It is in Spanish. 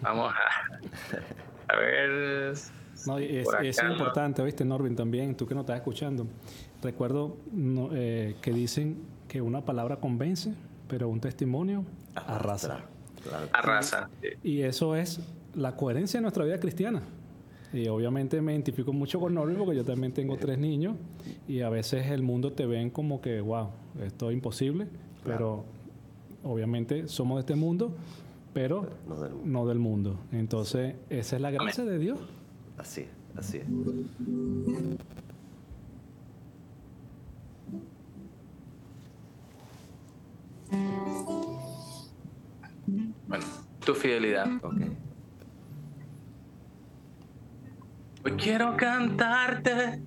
Vamos a ver No, y por es acá. importante, ¿viste, Norvin? También, tú que nos estás escuchando. Recuerdo que dicen que una palabra convence, pero un testimonio arrasa. Claro. Arrasa. Y eso es la coherencia de nuestra vida cristiana. Y obviamente me identifico mucho con Norvin porque yo también tengo 3 niños y a veces el mundo te ven como que, wow, esto es imposible, pero obviamente somos de este mundo, pero no del mundo. Entonces, esa es la gracia de Dios. Así es, así es. Bueno, tu fidelidad. Ok. Hoy quiero cantarte